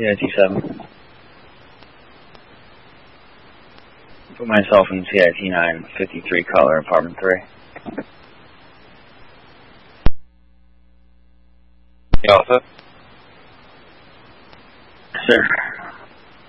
CIT-7. Put myself in CIT-9, 53 caller, apartment 3. Alpha? Sir.